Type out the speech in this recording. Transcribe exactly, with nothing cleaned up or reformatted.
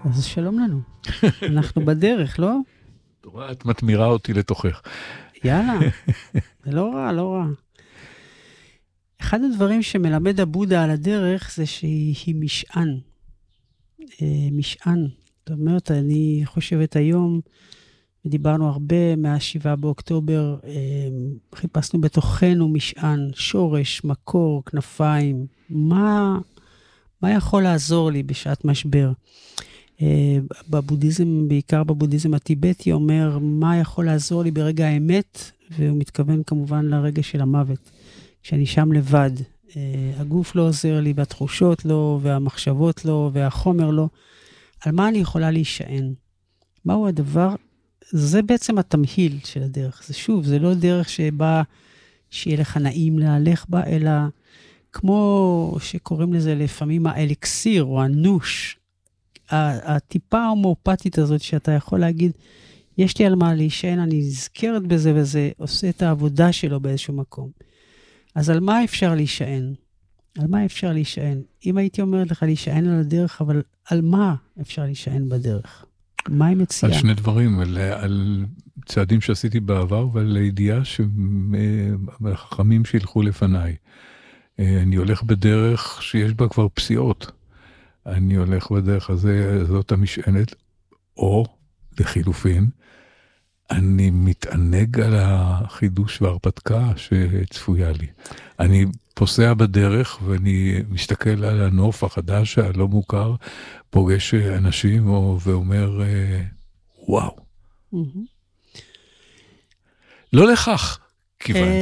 אז שלום לנו. אנחנו בדרך, לא? את מתמירה אותי לתוכך. יאללה, זה לא רע, לא רע. אחד הדברים שמלמד הבודה על הדרך זה שהיא משען. משען. זאת אומרת, אני חושבת היום, דיברנו הרבה מהשבעה באוקטובר, חיפשנו בתוכנו משען, שורש, מקור, כנפיים. מה, מה יכול לעזור לי בשעת משבר? בבודהיזם, בעיקר בבודהיזם הטיבטי, אומר מה יכול לעזור לי ברגע האמת, והוא מתכוון כמובן לרגע של המוות. כשאני שם לבד, הגוף לא עוזר לי, והתחושות לא, והמחשבות לא, והחומר לא. על מה אני יכולה להישען? מהו הדבר? זה בעצם התמהיל של הדרך. זה שוב, זה לא דרך שבה שיהיה לך נעים להלך בה, אלא כמו שקוראים לזה לפעמים האליקסיר או הנוש, הטיפה ההומואפתית הזאת שאתה יכול להגיד, יש לי על מה להישען, אני נזכרת בזה וזה עושה את העבודה שלו באיזשהו מקום. אז על מה אפשר להישען? על מה אפשר להישען? אם הייתי אומרת לך להישען על הדרך, אבל על מה אפשר להישען בדרך? מה היא מציעה? על שני דברים, על, על צעדים שעשיתי בעבר, ועל הידיעה שהחכמים שילכו לפניי. אני הולך בדרך שיש בה כבר פסיעות. אני הולך בדרך הזה, זאת המשענת, או לחילופין, אני מתענג על החידוש וההרפתקה שצפויה לי. אני פוסע בדרך ואני מסתכל על הנוף החדש, הלא מוכר, פוגש אנשים ואומר, וואו. לא לכך כיוון.